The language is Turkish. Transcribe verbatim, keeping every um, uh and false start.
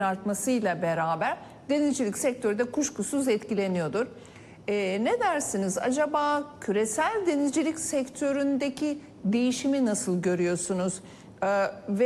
artmasıyla beraber denizcilik sektörü de kuşkusuz etkileniyordur. Ee, ne dersiniz? Acaba küresel denizcilik sektöründeki değişimi nasıl görüyorsunuz? Ee, ve